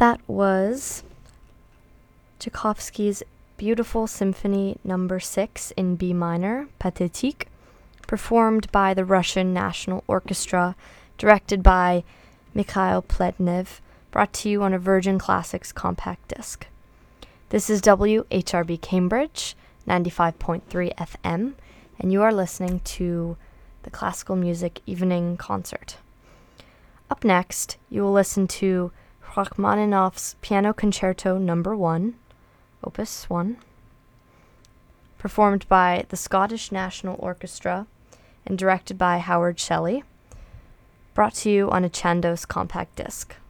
That was Tchaikovsky's beautiful Symphony No. 6 in B minor, Pathétique, performed by the Russian National Orchestra, directed by Mikhail Plednev, brought to you on a Virgin Classics compact disc. This is WHRB Cambridge, 95.3 FM, and you are listening to the Classical Music Evening Concert. Up next, you will listen to Rachmaninoff's Piano Concerto No. 1, Opus 1, performed by the Scottish National Orchestra and directed by Howard Shelley, brought to you on a Chandos compact disc.